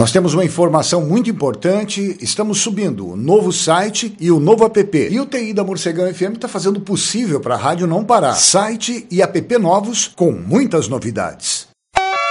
Nós temos uma informação muito importante, estamos subindo o novo site e o novo app. E o TI da Morcegão FM está fazendo o possível para a rádio não parar. Site e app novos com muitas novidades.